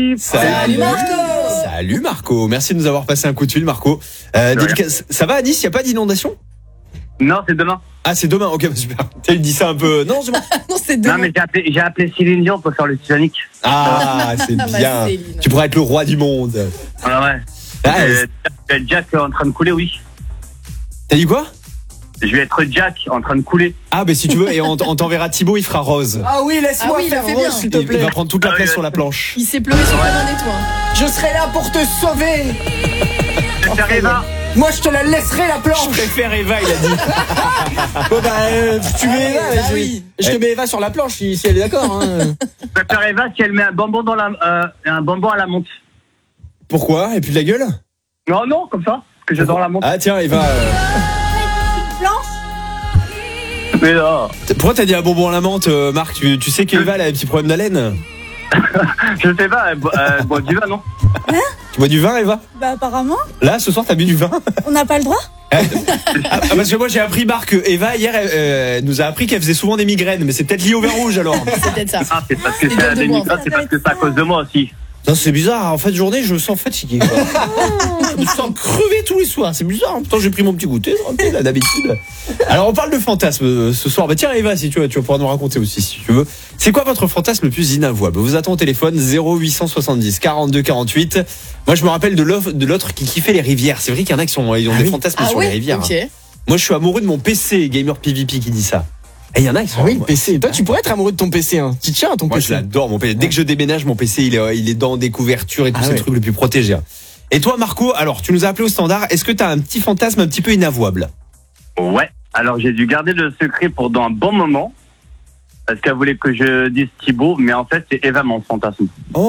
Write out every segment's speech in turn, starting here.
l'équipe. Salut Marco. Salut Marco, merci de nous avoir passé un coup de fil Marco. Ça va à Nice, il n'y a pas d'inondation? Non, c'est demain. Ah, c'est demain, ok, super. Tu dis ça un peu. Non, c'est bon. Non, c'est demain. Non, mais j'ai appelé Céline Dion pour faire le Titanic. Ah, c'est bien. Céline. Tu pourrais être le roi du monde. Ah ouais. Jack en train de couler, oui. T'as dit quoi? Je vais être Jack en train de couler. Ah, mais si tu veux, et on t'enverra Thibaut, il fera rose. Ah oui, laisse-moi il faire a fait rose, bien. s'il te Il plaît. va prendre toute la place sur la planche. Il s'est pleuré sur la main des toits. Je serai là pour te sauver. Je vais faire Eva. Moi, je te la laisserai la Je planche. préfère Eva, il a dit. Bon, tu mets Eva, bah je, oui. je te mets Eva sur la planche si elle est d'accord. Hein. Je vais faire Eva si elle met un bonbon un bonbon à la menthe. Pourquoi? Et puis de la gueule? Non, comme ça. Parce que j'adore la menthe. Ah, tiens, Eva. Mais là, Pourquoi t'as dit un bonbon à la menthe, Marc? Tu sais qu'Eva, elle a un petit problème d'haleine? je sais pas, bon, du vin, non? Tu bois du vin, Eva? Bah apparemment, Là, ce soir, t'as bu du vin? on n'a pas le droit. Parce que moi, j'ai appris, Marc, que Eva, hier, elle nous a appris qu'elle faisait souvent des migraines. Mais c'est peut-être lié au vin rouge, alors. C'est peut-être ça. Ah, c'est parce que C'est c'est de des moi, migraines, c'est parce que c'est à cause de moi aussi. Non, c'est bizarre. En fin de journée, je me sens fatigué. Quoi. Je me sens crevé tous les soirs. C'est bizarre. Pourtant, j'ai pris mon petit goûter, tranquille, là, d'habitude. Alors, on parle de fantasme ce soir. Bah, tiens, Eva, si tu veux, tu vas pouvoir nous raconter aussi, si tu veux. C'est quoi votre fantasme le plus inavouable? Vous attend au téléphone 0870 42 48. Moi, je me rappelle de l'autre qui kiffait les rivières. C'est vrai qu'il y en a qui ont des fantasmes sur les rivières. Ok. Moi, je suis amoureux de mon PC, Gamer PvP, qui dit ça. Et il y en a qui sont. Ah oui, le PC. Toi, tu pourrais être amoureux de ton PC. Hein. Tu tiens à ton Moi, PC. je l'adore, mon PC. Dès que je déménage, mon PC, il est dans des couvertures et tous ces ouais. trucs les plus protégés. Et toi, Marco, alors, tu nous as appelé au standard. Est-ce que tu as un petit fantasme un petit peu inavouable? Ouais. Alors, j'ai dû garder le secret pendant un bon moment. Parce qu'elle voulait que je dise Thibaut, mais en fait, c'est Eva mon fantasme.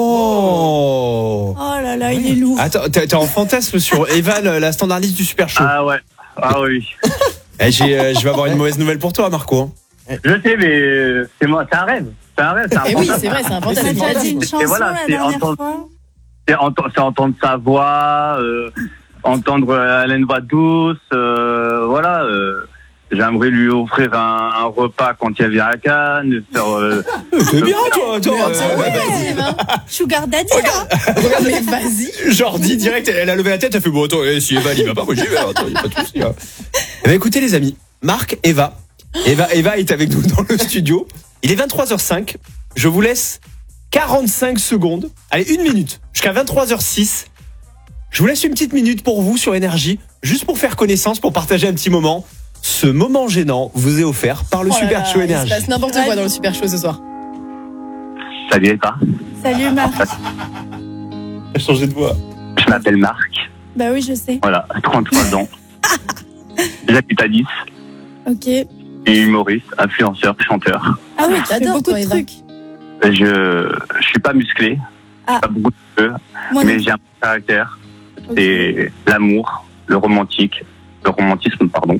Oh Oh là là, il est lourd. Attends, t'es en fantasme sur Eva, la standardiste du Super Show. Ah ouais. Ah oui. Je vais avoir une mauvaise nouvelle pour toi, Marco. Je sais, mais c'est moi, c'est un rêve. C'est un rêve, c'est un Et oui, fantasme. c'est vrai, c'est un On a fantasme. déjà dit une chanson voilà, la c'est dernière entendre- fois. C'est entendre sa voix, entendre Alain voix douce, voilà. J'aimerais lui offrir un repas quand il vient à Cannes, faire. C'est bien, toi, attends. Vas-y, Eva. Sugar Daddy, là. Mais vas-y. Jordi, direct, elle a levé la tête, elle fait bon, attends, si Eva n'y va pas, moi j'y vais, attends, y a pas de souci. Hein. Eh ben, écoutez, les amis, Marc, Eva est avec nous dans le studio. Il est 23h05. Je vous laisse 45 secondes. Allez, 1 minute. Jusqu'à 23h06. Je vous laisse une petite minute pour vous sur Énergie, juste pour faire connaissance, pour partager un petit moment. Ce moment gênant vous est offert par le Oh là Super là, Show il Énergie. se passe n'importe quoi dans le Super Show ce soir. Salut Eva. Salut Marc. Elle a changé de voix. Je m'appelle Marc. Bah oui, je sais. Voilà, 33 ans. J'habite à Nice. Ok. Et humoriste, influenceur, chanteur. Ah oui, tu fais J'adore, beaucoup toi, de Eva. trucs. Je suis pas musclé, Ah. pas beaucoup de cheveux, Moi mais non. j'ai un caractère. Ok. C'est l'amour, le romantisme, pardon.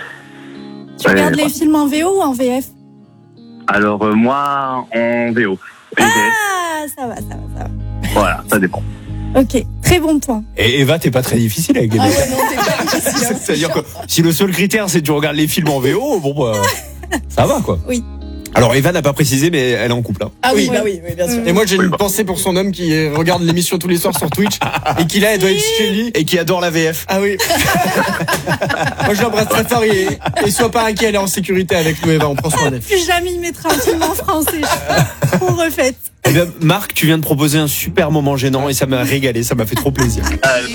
Tu regardes Ouais. les films en VO ou en VF? Alors moi, en VO. Ah, ça va. Voilà, ça dépend. Ok, très bon point. Et Eva, t'es pas très difficile avec les Ah mecs. ouais, non, t'es pas difficile, hein, C'est-à-dire que si le seul critère c'est que tu regardes les films en VO, bon bah ça va quoi. Oui. Alors Eva n'a pas précisé mais elle est en couple. Hein. Ah oui, Oui. bah oui, bien sûr. Et moi, j'ai une pensée pour son homme qui regarde l'émission tous les soirs sur Twitch et qui là, elle doit être chez lui. Et qui adore la VF. Ah oui. Moi, je l'embrasse très fort et sois pas inquiet, elle est en sécurité avec nous, Eva. On prend soin d'elle. Plus jamais il mettra un film en français. Je suis trop refaite. Eh bien, Marc, tu viens de proposer un super moment gênant et ça m'a régalé, ça m'a fait trop plaisir.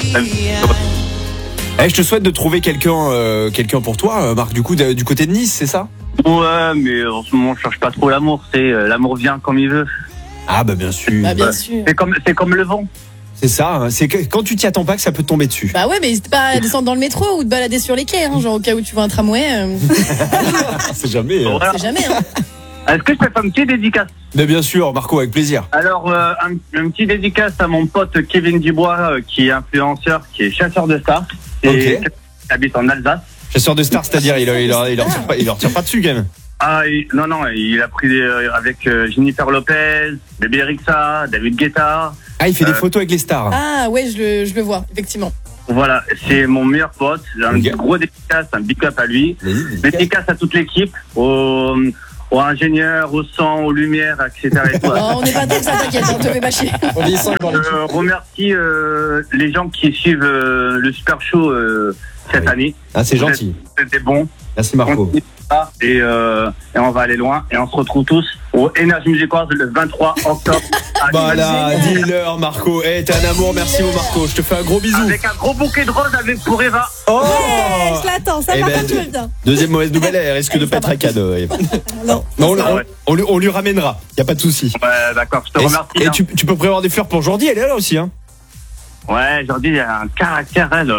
Eh, je te souhaite de trouver quelqu'un pour toi, Marc, du coup, du côté de Nice, c'est ça? Ouais, mais en ce moment, je cherche pas trop l'amour. C'est l'amour vient comme il veut. Ah bah bien sûr. Bah bien sûr. C'est comme le vont. C'est ça, hein. C'est que quand tu t'y attends pas que ça peut te tomber dessus. Bah ouais, mais n'hésite pas à descendre dans le métro ou te balader sur les quais, hein, genre au cas où tu vois un tramway. C'est jamais. Voilà. C'est jamais, hein. Est-ce que je peux faire une petite dédicace? Mais bien sûr, Marco, avec plaisir. Alors, un petit dédicace à mon pote Kevin Dubois, qui est influenceur, qui est chasseur de stars, et Ok. qui habite en Alsace. Chasseur de stars, c'est-à-dire il leur tire pas dessus quand même. Ah, non, il a pris avec Jennifer Lopez, Bébé Rexha, David Guetta. Ah, il fait des photos avec les stars. Ah ouais, je le vois, effectivement. Voilà, c'est mon meilleur pote. Un Ok. gros dédicace, un big up à lui. Vas-y. Dédicace à toute l'équipe, aux aux ingénieurs, au son, aux lumières, etc. Et tout. Oh, on n'est pas tant que ça, t'inquiète, on te fait pas chier. On vieillit sans dans les Je remercie les gens qui suivent le Super Show cette Oui. année. Ah, c'est gentil. C'était bon. Merci Marco. Continuez ça, et on va aller loin. Et on se retrouve tous au Energy Music Awards le 23 octobre. Voilà, dis-leur Marco. Eh, t'es un amour, merci mon Marco. Je te fais un gros bisou. Avec un gros bouquet de roses pour Eva. Oh Ouais, je l'attends, ça Eh par ben, contre, je veux bien. Deuxième mauvaise nouvelle, elle risque de pas être un cadeau. Eva. Non. Non, Ah ouais. on lui ramènera, y a pas de souci. Ouais, d'accord, je te remercie. Et hein. tu peux prévoir des fleurs pour Jordi, elle est là aussi. Hein. Ouais, Jordi, il y a un caractère, elle.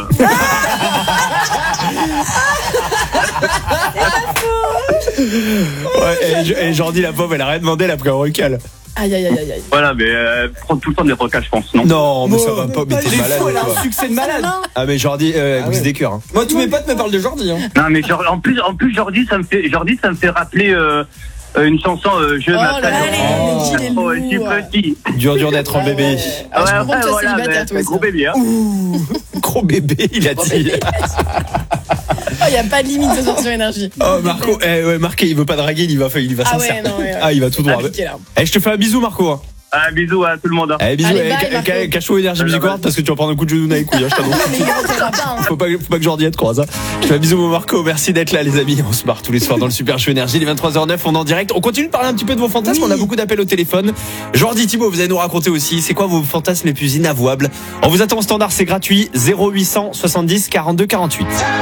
Ouais, et Jordi, la pauvre, elle a rien demandé, elle a pris un recal. Aïe, aïe, aïe, aïe, aïe. Voilà, mais prendre tout le temps des recals, je pense, non? Non, mais ça va pas, mais Elle t'es est malade. fou, elle a toi. un succès de malade. Non. Ah, mais Jordi, bouge ouais. des cœurs. Hein. Moi, tous mes potes me parlent de Jordi. Hein. Non, mais en plus, Jordi, ça me fait rappeler une chanson Je Oh là m'appelle. là, Oh. il est Oh, je suis lourd. petit. Dur d'être un bébé. Ah, je Ouais, comprends que toi, voilà, célibataire, mais toi c'est un aussi. gros bébé, hein. Gros bébé, il a dit. Il n'y a pas de limite ce soir sur énergie. Oh, Marco, ouais, Marco, il veut pas draguer, il va Ah sincère. ouais, non, ouais. Ah, il va tout droit. Appliqué, là. Eh, je te fais un bisou, Marco. Hein. Un bisou à tout le monde. Hein. Eh, bisous, Allez, bye, Marco. cache-toi Énergie Music Award parce que tu vas prendre un coup de genou dans les couilles, hein, je t'annonce. Mais il rentrera pas, hein. Faut pas que Jordi te croise. Hein. Je fais un bisou mon Marco, merci d'être là les amis. On se marre tous les soirs dans le Super Show Énergie, les 23h09, on est en direct. On continue de parler un petit peu de vos fantasmes, on a beaucoup d'appels au téléphone. Jordi, Thibaut, vous allez nous raconter aussi, c'est quoi vos fantasmes les plus inavouables. On vous attend au standard, c'est gratuit, 0800 70 42 48.